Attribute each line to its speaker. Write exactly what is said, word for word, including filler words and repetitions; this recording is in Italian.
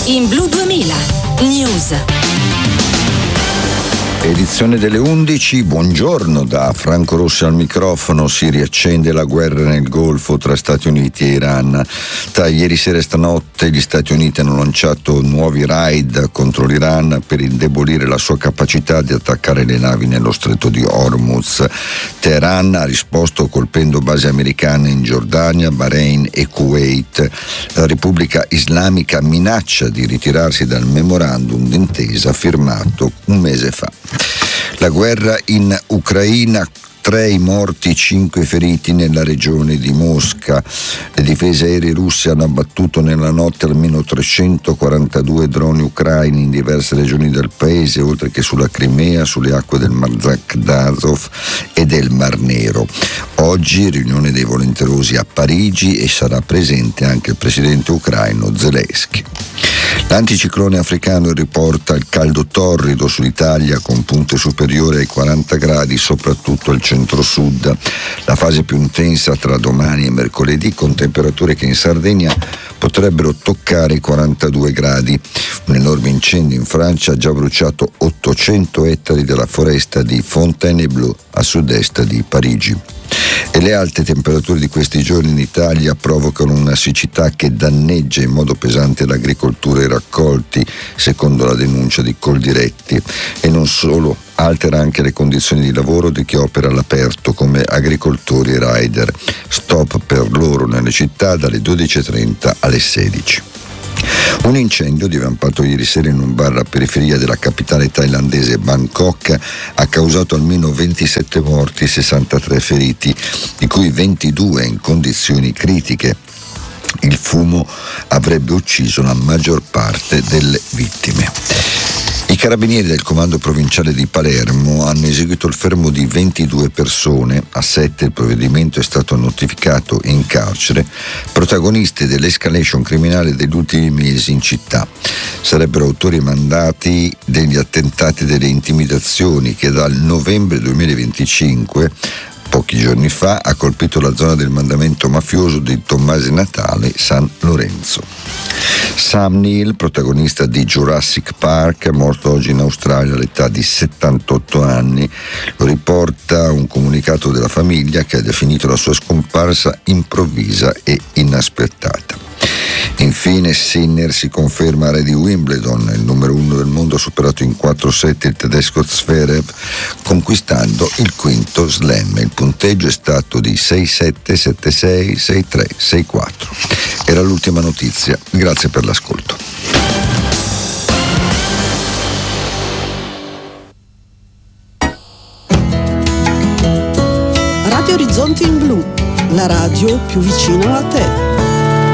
Speaker 1: In Blu duemila News.
Speaker 2: Edizione delle undici, buongiorno da Franco Rossi al microfono. Si riaccende la guerra nel Golfo tra Stati Uniti e Iran. Tra ieri sera e stanotte gli Stati Uniti hanno lanciato nuovi raid contro l'Iran per indebolire la sua capacità di attaccare le navi nello stretto di Hormuz. Teheran ha risposto colpendo basi americane in Giordania, Bahrain e Kuwait. La Repubblica Islamica minaccia di ritirarsi dal memorandum d'intesa firmato un mese fa. La guerra in Ucraina, tre i morti, cinque feriti nella regione di Mosca. Le difese aeree russe hanno abbattuto nella notte almeno trecentoquarantadue droni ucraini in diverse regioni del paese, oltre che sulla Crimea, sulle acque del Mar d'Azov e del Mar Nero. Oggi riunione dei volenterosi a Parigi e sarà presente anche il presidente ucraino Zelensky. L'anticiclone africano riporta il caldo torrido sull'Italia con punte superiori ai quaranta gradi, soprattutto al centro-sud. La fase più intensa tra domani e mercoledì, con temperature che in Sardegna potrebbero toccare i quarantadue gradi. Un enorme incendio in Francia ha già bruciato ottocento ettari della foresta di Fontainebleau a sud-est di Parigi. E le alte temperature di questi giorni in Italia provocano una siccità che danneggia in modo pesante l'agricoltura e i raccolti, secondo la denuncia di Coldiretti. E non solo, altera anche le condizioni di lavoro di chi opera all'aperto come agricoltori e rider. Stop per loro nelle città dalle dodici e trenta alle sedici. Un incendio divampato ieri sera in un bar a periferia della capitale thailandese Bangkok ha causato almeno ventisette morti e sessantatré feriti, di cui ventidue in condizioni critiche. Il fumo avrebbe ucciso la maggior parte delle vittime. I carabinieri del comando provinciale di Palermo hanno eseguito il fermo di ventidue persone, a sette il provvedimento è stato notificato in carcere, protagonisti dell'escalation criminale degli ultimi mesi in città. Sarebbero autori mandati degli attentati e delle intimidazioni che dal novembre duemilaventicinque, pochi giorni fa, ha colpito la zona del mandamento mafioso di Tommasi Natale San Lorenzo. Sam Neill, protagonista di Jurassic Park, è morto oggi in Australia all'età di settantotto anni. Lo riporta un comunicato della famiglia che ha definito la sua scomparsa improvvisa e inaspettata. Infine Sinner si conferma re di Wimbledon, il numero uno del mondo ha superato in quattro set il tedesco Zverev, conquistando il quinto slam. Il punteggio è stato di sei sette, sette sei, sei tre, sei quattro. Era l'ultima notizia, grazie per l'ascolto.
Speaker 3: Radio Orizzonti in Blu, la radio più vicina a te.